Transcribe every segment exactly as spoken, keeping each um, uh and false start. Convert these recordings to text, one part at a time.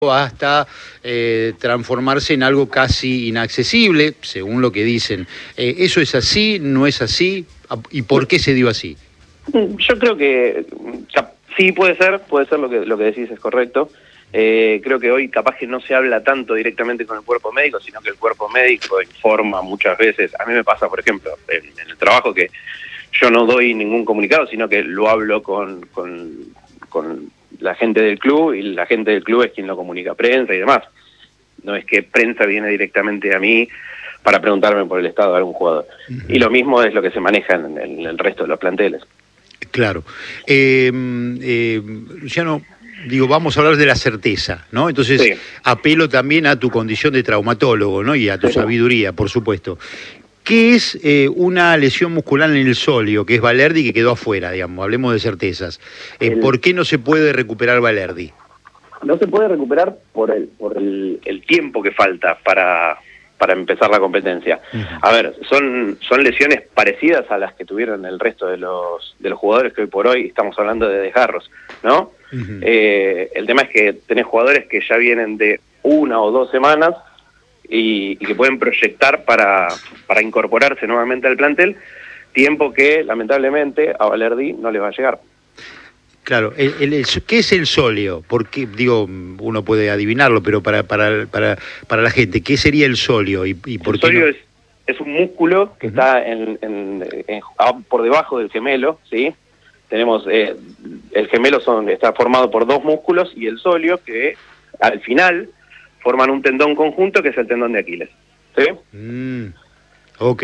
hasta eh, transformarse en algo casi inaccesible, según lo que dicen. Eh, ¿Eso es así? ¿No es así? ¿Y por qué se dio así? Yo creo que sí, puede ser, puede ser lo que, lo que decís es correcto. Eh, creo que hoy capaz que no se habla tanto directamente con el cuerpo médico, sino que el cuerpo médico informa muchas veces. A mí me pasa, por ejemplo, en, en el trabajo que yo no doy ningún comunicado, sino que lo hablo con, con, con la gente del club, y la gente del club es quien lo comunica a prensa y demás. No es que prensa viene directamente a mí para preguntarme por el estado de algún jugador. Uh-huh. Y lo mismo es lo que se maneja en, en el resto de los planteles. Claro. Eh, eh, Luciano, digo, vamos a hablar de la certeza, ¿no? Entonces, sí. Apelo también a tu condición de traumatólogo, ¿no? Y a tu sí. sabiduría, por supuesto. ¿Qué es eh, una lesión muscular en el sóleo, que es Balerdi, que quedó afuera, digamos? Hablemos de certezas. Eh, el... ¿Por qué no se puede recuperar Balerdi? No se puede recuperar por el, por el, el tiempo que falta para, para empezar la competencia. Uh-huh. A ver, son, son lesiones parecidas a las que tuvieron el resto de los, de los jugadores que hoy por hoy estamos hablando de desgarros, ¿no? Uh-huh. Eh, el tema es que tenés jugadores que ya vienen de una o dos semanas y, y que pueden proyectar para, para incorporarse nuevamente al plantel, tiempo que lamentablemente a Balerdi no le va a llegar. Claro, el, el, el, ¿qué es el sóleo? Porque, digo, uno puede adivinarlo, pero para para para, para la gente, ¿qué sería el sóleo? Y, y por el sóleo no... es, es un músculo que uh-huh. está en, en, en, por debajo del gemelo, ¿sí? Tenemos, eh, el gemelo son, está formado por dos músculos, y el sóleo, que al final forman un tendón conjunto, que es el tendón de Aquiles, ¿sí? Mm, ok.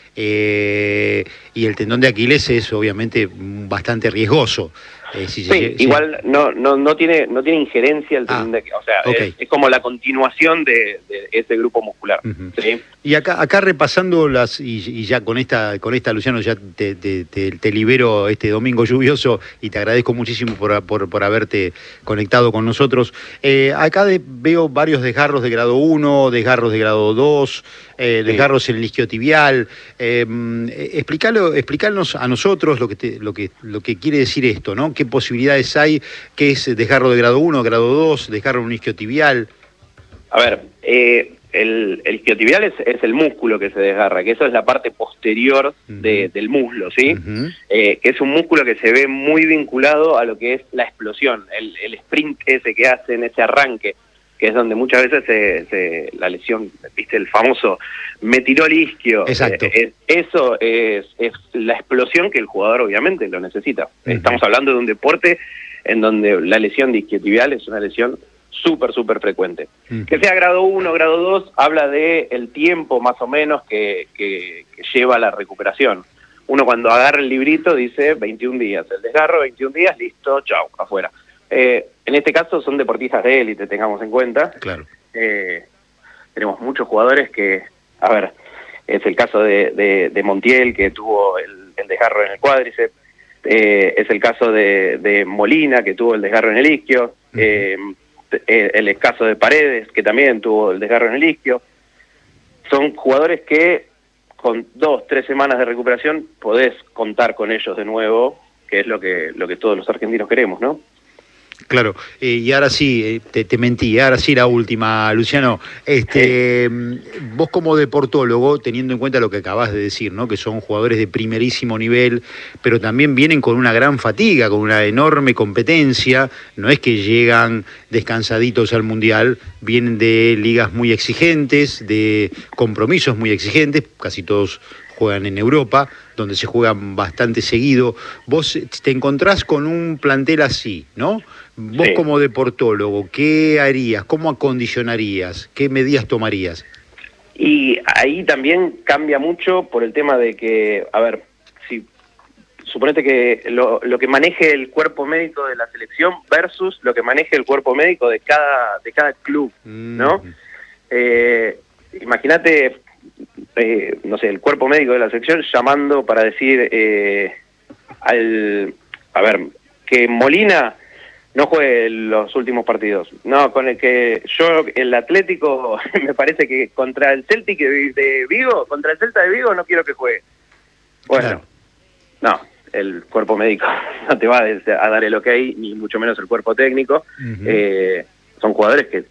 Eh, y el tendón de Aquiles es obviamente bastante riesgoso. Eh, si sí, se, igual si... no no no tiene no tiene injerencia el tendón ah, de Aquiles, o sea, okay. es, es como la continuación de, de ese grupo muscular. Uh-huh. ¿Sí? Y acá acá repasando las, y, y ya con esta, con esta Luciano, ya te, te, te, te libero este domingo lluvioso, y te agradezco muchísimo por, por, por haberte conectado con nosotros. Eh, acá de, veo varios desgarros de grado uno, desgarros de grado dos, eh, desgarros sí. en el isquiotibial. Eh, explícalo, explícanos a nosotros lo que, te, lo, que, lo que quiere decir esto, ¿no? ¿Qué posibilidades hay? ¿Qué es desgarro de grado uno, grado dos, desgarro en un isquiotibial? A ver, eh, el, el isquiotibial es, es el músculo que se desgarra, que eso es la parte posterior de, uh-huh. del muslo, ¿sí? Uh-huh. Eh, que es un músculo que se ve muy vinculado a lo que es la explosión, el, el sprint ese que hacen, ese arranque, que es donde muchas veces se, se, la lesión, viste, el famoso me tiró el isquio. Exacto. Eh, eh, eso es, es la explosión que el jugador obviamente lo necesita. Uh-huh. Estamos hablando de un deporte en donde la lesión de isquiotibial es una lesión súper, súper frecuente. Uh-huh. Que sea grado uno, grado dos, habla de el tiempo más o menos que, que, que lleva la recuperación. Uno cuando agarra el librito dice veintiún días, el desgarro, veintiún días, listo, chau, afuera. Eh, en este caso son deportistas de élite, tengamos en cuenta. Claro. Eh, tenemos muchos jugadores que, a ver, es el caso de, de, de Montiel, que tuvo el, el desgarro en el cuádriceps, eh, es el caso de, de Molina, que tuvo el desgarro en el isquio, uh-huh. eh, el, el caso de Paredes, que también tuvo el desgarro en el isquio. Son jugadores que con dos, tres semanas de recuperación podés contar con ellos de nuevo, que es lo que, lo que todos los argentinos queremos, ¿no? Claro, eh, y ahora sí, eh, te, te mentí, ahora sí la última, Luciano. Este, sí. Vos como deportólogo, teniendo en cuenta lo que acabás de decir, ¿no? Que son jugadores de primerísimo nivel, pero también vienen con una gran fatiga, con una enorme competencia, no es que llegan descansaditos al Mundial, vienen de ligas muy exigentes, de compromisos muy exigentes, casi todos juegan en Europa, donde se juegan bastante seguido. Vos te encontrás con un plantel así, ¿no? Vos sí. como deportólogo, ¿qué harías? ¿Cómo acondicionarías? ¿Qué medidas tomarías? Y ahí también cambia mucho por el tema de que, a ver, si suponete que lo, lo que maneje el cuerpo médico de la selección versus lo que maneje el cuerpo médico de cada, de cada club, ¿no? Mm. Eh, imagínate... Eh, no sé, el cuerpo médico de la sección llamando para decir eh, al, a ver, que Molina no juegue los últimos partidos. No, con el que yo, el Atlético, me parece que contra el Celtic de Vigo, contra el Celta de Vigo no quiero que juegue. Bueno, claro. No, el cuerpo médico no te va a dar el ok, ni mucho menos el cuerpo técnico. Uh-huh. eh, son jugadores que